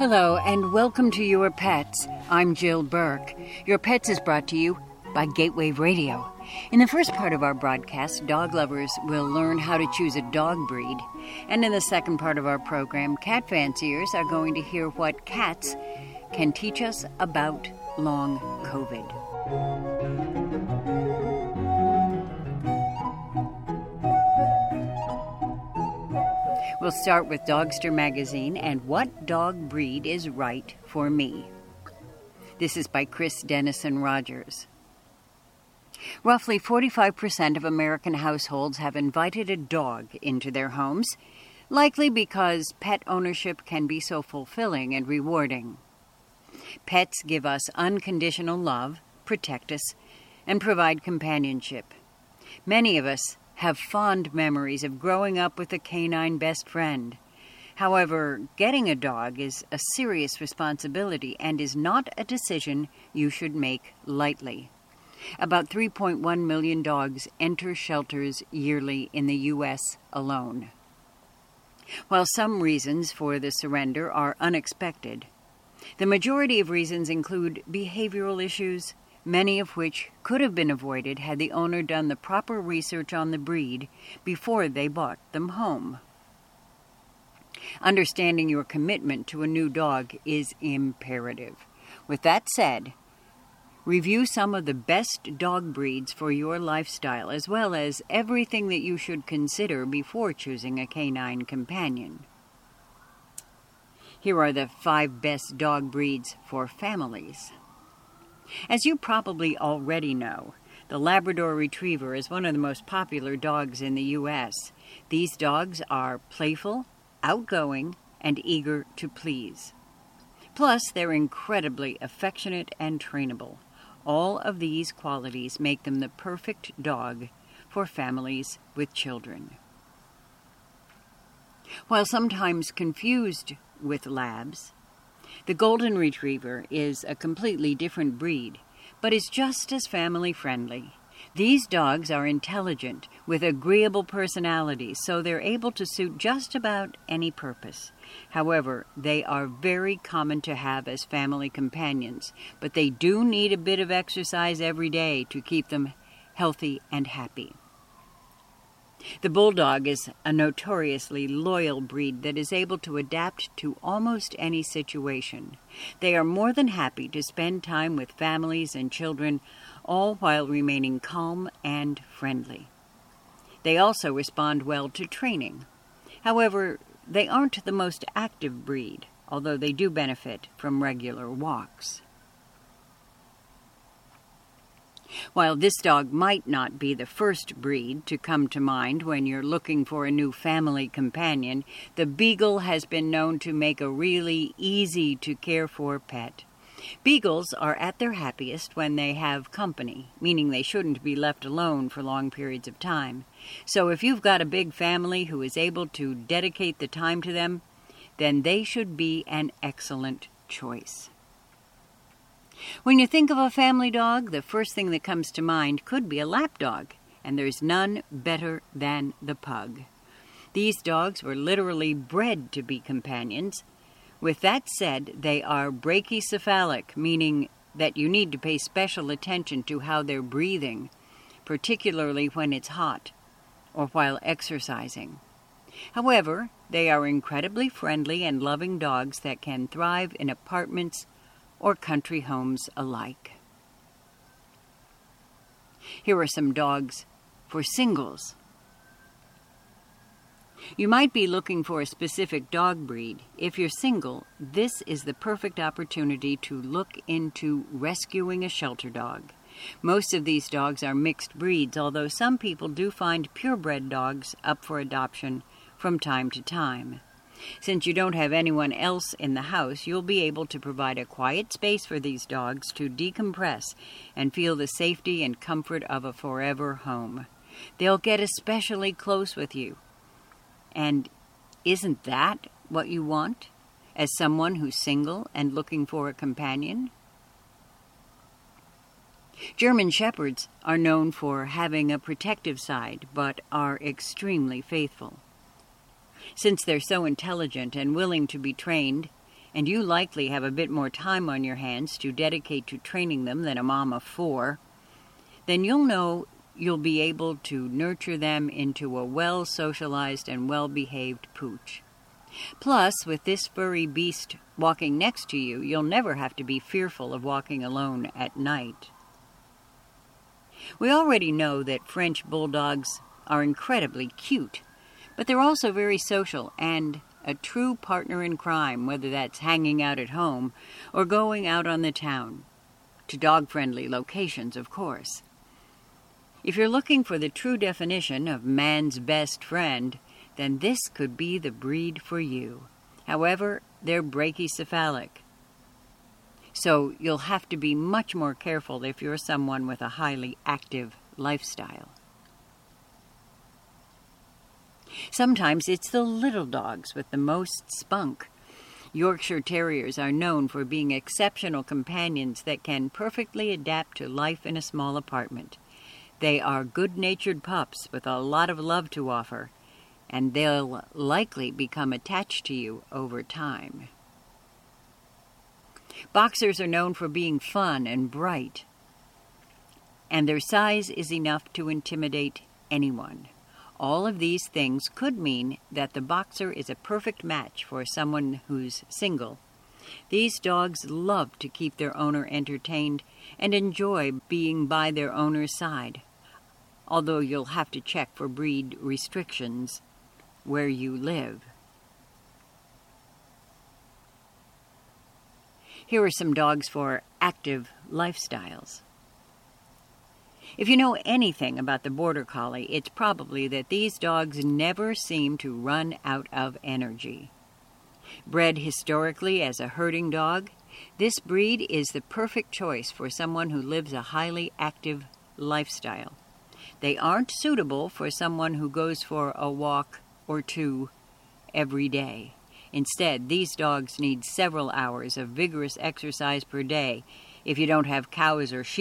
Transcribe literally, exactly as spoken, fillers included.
Hello, and welcome to Your Pets. I'm Jill Burke. Your Pets is brought to you by Gateway Radio. In the first part of our broadcast, dog lovers will learn how to choose a dog breed. And in the second part of our program, cat fanciers are going to hear what cats can teach us about long COVID. We'll start with Dogster Magazine and What Dog Breed is Right for Me. This is by Chris Dennison Rogers. Roughly forty-five percent of American households have invited a dog into their homes, likely because pet ownership can be so fulfilling and rewarding. Pets give us unconditional love, protect us, and provide companionship. Many of us have fond memories of growing up with a canine best friend. However, getting a dog is a serious responsibility and is not a decision you should make lightly. About three point one million dogs enter shelters yearly in the U S alone. While some reasons for the surrender are unexpected, the majority of reasons include behavioral issues, many of which could have been avoided had the owner done the proper research on the breed before they bought them home. Understanding your commitment to a new dog is imperative. With that said, review some of the best dog breeds for your lifestyle, as well as everything that you should consider before choosing a canine companion. Here are the five best dog breeds for families. As you probably already know, the Labrador Retriever is one of the most popular dogs in the U S. These dogs are playful, outgoing, and eager to please. Plus, they're incredibly affectionate and trainable. All of these qualities make them the perfect dog for families with children. While sometimes confused with Labs, the Golden Retriever is a completely different breed, but is just as family-friendly. These dogs are intelligent, with agreeable personalities, so they're able to suit just about any purpose. However, they are very common to have as family companions, but they do need a bit of exercise every day to keep them healthy and happy. The Bulldog is a notoriously loyal breed that is able to adapt to almost any situation. They are more than happy to spend time with families and children, all while remaining calm and friendly. They also respond well to training. However, they aren't the most active breed, although they do benefit from regular walks. While this dog might not be the first breed to come to mind when you're looking for a new family companion, the Beagle has been known to make a really easy-to-care-for pet. Beagles are at their happiest when they have company, meaning they shouldn't be left alone for long periods of time. So if you've got a big family who is able to dedicate the time to them, then they should be an excellent choice. When you think of a family dog, the first thing that comes to mind could be a lapdog, and there's none better than the pug. These dogs were literally bred to be companions. With that said, they are brachycephalic, meaning that you need to pay special attention to how they're breathing, particularly when it's hot or while exercising. However, they are incredibly friendly and loving dogs that can thrive in apartments or country homes alike. Here are some dogs for singles. You might be looking for a specific dog breed. If you're single, this is the perfect opportunity to look into rescuing a shelter dog. Most of these dogs are mixed breeds, although some people do find purebred dogs up for adoption from time to time. Since you don't have anyone else in the house, you'll be able to provide a quiet space for these dogs to decompress and feel the safety and comfort of a forever home. They'll get especially close with you. And isn't that what you want as someone who's single and looking for a companion? German Shepherds are known for having a protective side, but are extremely faithful. Since they're so intelligent and willing to be trained, and you likely have a bit more time on your hands to dedicate to training them than a mom of four, then you'll know you'll be able to nurture them into a well-socialized and well-behaved pooch. Plus, with this furry beast walking next to you, you'll never have to be fearful of walking alone at night. We already know that French bulldogs are incredibly cute, but they're also very social and a true partner in crime, whether that's hanging out at home or going out on the town, to dog-friendly locations, of course. If you're looking for the true definition of man's best friend, then this could be the breed for you. However, they're brachycephalic, so you'll have to be much more careful if you're someone with a highly active lifestyle. Sometimes it's the little dogs with the most spunk. Yorkshire Terriers are known for being exceptional companions that can perfectly adapt to life in a small apartment. They are good-natured pups with a lot of love to offer, and they'll likely become attached to you over time. Boxers are known for being fun and bright, and their size is enough to intimidate anyone. All of these things could mean that the boxer is a perfect match for someone who's single. These dogs love to keep their owner entertained and enjoy being by their owner's side, although you'll have to check for breed restrictions where you live. Here are some dogs for active lifestyles. If you know anything about the Border Collie, it's probably that these dogs never seem to run out of energy. Bred historically as a herding dog, this breed is the perfect choice for someone who lives a highly active lifestyle. They aren't suitable for someone who goes for a walk or two every day. Instead, these dogs need several hours of vigorous exercise per day if you don't have cows or sheep